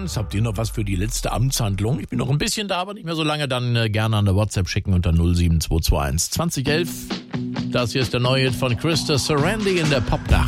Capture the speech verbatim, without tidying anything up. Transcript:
Songs. Habt ihr noch was für die letzte Amtshandlung? Ich bin noch ein bisschen da, aber nicht mehr so lange. Dann äh, gerne an der WhatsApp schicken unter null sieben zwei zwei eins zwanzig elf. Das hier ist der neue Hit von Krista Sarandon in der Popnacht.